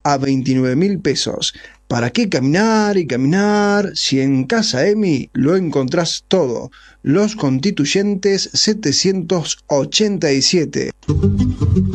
a 29.000 pesos. ¿Para qué caminar y caminar si en Casa Emi lo encontrás todo? Los Constituyentes 787.